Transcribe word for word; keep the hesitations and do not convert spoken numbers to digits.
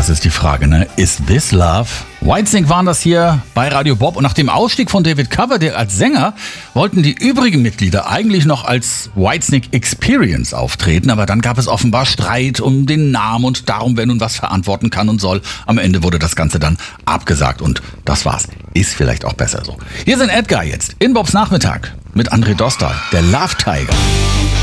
das ist die Frage, ne? Is this love? Whitesnake waren das hier bei Radio Bob und nach dem Ausstieg von David Coverdale als Sänger wollten die übrigen Mitglieder eigentlich noch als Whitesnake Experience auftreten, aber dann gab es offenbar Streit um den Namen und darum, wer nun was verantworten kann und soll. Am Ende wurde das Ganze dann abgesagt und das war's. Ist vielleicht auch besser so. Hier sind Edgar jetzt in Bobs Nachmittag mit André Dostal, der Love Tiger.